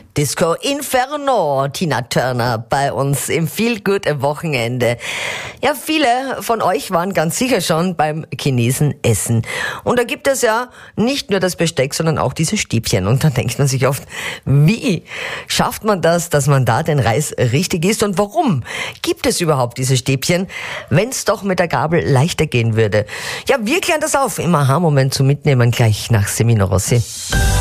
Disco Inferno, Tina Turner bei uns im Feel Good Wochenende. Ja, viele von euch waren ganz sicher schon beim Chinesen essen. Und da gibt es ja nicht nur das Besteck, sondern auch diese Stäbchen. Und dann denkt man sich oft, wie schafft man das, dass man da den Reis richtig isst? Und warum gibt es überhaupt diese Stäbchen, wenn es doch mit der Gabel leichter gehen würde? Ja, wir klären das auf im Aha-Moment zum Mitnehmen gleich nach Semino Rossi.